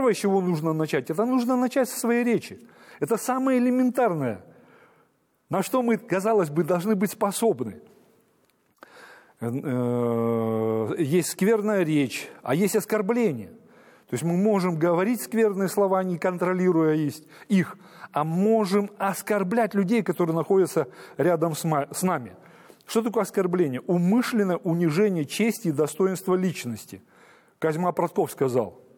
первое, с чего нужно начать, это нужно начать со своей речи. Это самое элементарное, на что мы, казалось бы, должны быть способны. Есть скверная речь, а есть оскорбление. То есть мы можем говорить скверные слова, не контролируя их, а можем оскорблять людей, которые находятся рядом с нами. Что такое оскорбление? Умышленное унижение чести и достоинства личности. Козьма Прутков сказал: